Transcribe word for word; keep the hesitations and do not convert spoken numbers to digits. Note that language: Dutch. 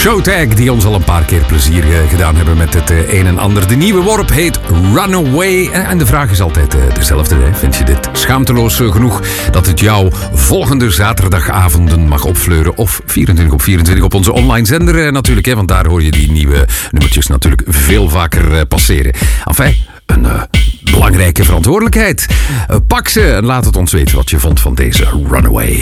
Joe Tag, die ons al een paar keer plezier uh, gedaan hebben met het uh, een en ander. De nieuwe worp heet Runaway. En de vraag is altijd uh, dezelfde. Hè? Vind je dit schaamteloos uh, genoeg dat het jou volgende zaterdagavonden mag opfleuren? Of vierentwintig op vierentwintig op onze online zender uh, natuurlijk. Hè? Want daar hoor je die nieuwe nummertjes natuurlijk veel vaker uh, passeren. Enfin, een uh, belangrijke verantwoordelijkheid. Uh, pak ze en laat het ons weten wat je vond van deze Runaway.